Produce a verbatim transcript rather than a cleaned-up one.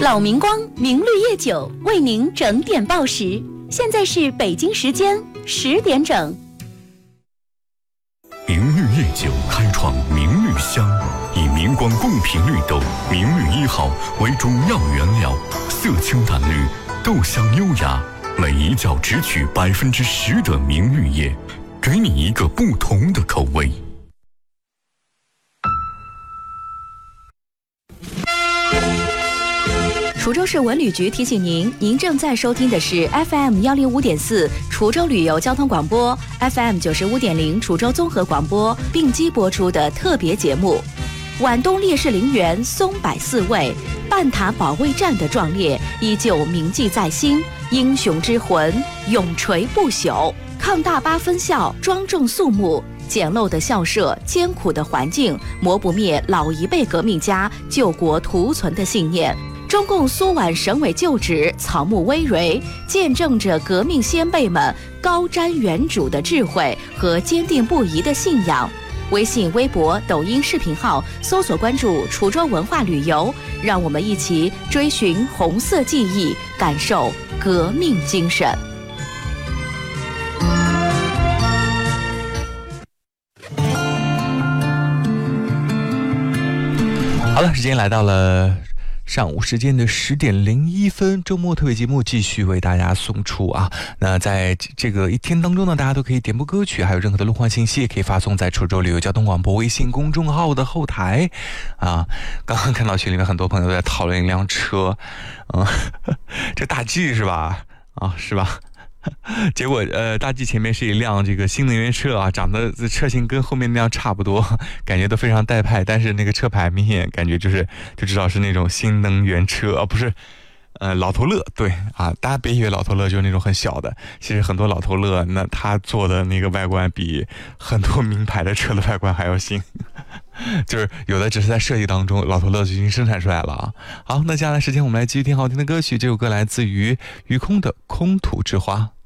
老明光明绿叶酒为您整点报时，现在是北京时间十点整。 明绿叶酒开创明绿香，以明光贡品绿豆明绿一号为主要原料，色清淡绿，豆香优雅，每一角只取百分之十的明绿叶，给你一个不同的口味。 滁州市文旅局提醒您，您正在收听的是 F M 幺零五点四滁州旅游交通广播 ，F M 九十五点零滁州综合广播并机播出的特别节目。皖东烈士陵园松柏四位，半塔保卫战的壮烈依旧铭记在心，英雄之魂永垂不朽。抗大八分校庄重肃穆，简陋的校舍，艰苦的环境，磨不灭老一辈革命家救国图存的信念。中共苏皖省委旧址草木葳蕤，见证着革命先辈们高瞻远瞩的智慧和坚定不移的信仰。微信、微博、抖音视频号搜索关注滁州文化旅游，让我们一起追寻红色记忆，感受革命精神。 好了，时间来到了上午时间的十点零一分，周末特别节目继续为大家送出啊。那在这个一天当中呢，大家都可以点播歌曲，还有任何的路况信息也可以发送在滁州旅游交通广播微信公众号的后台啊。刚刚看到群里面很多朋友在讨论一辆车，嗯，这大 G 是吧？啊，是吧？结果呃，大 G 前面是一辆这个新能源车啊，长得车型跟后面那辆差不多，感觉都非常带派，但是那个车牌明显感觉就是就知道是那种新能源车啊，不是呃老头乐。对啊，大家别以为老头乐就是那种很小的，其实很多老头乐那他做的那个外观比很多名牌的车的外观还要新。就是有的只是在设计当中，老头乐就已经生产出来了啊。好，那接下来时间我们来继续听好听的歌曲，这首歌来自于于空的《空土之花》。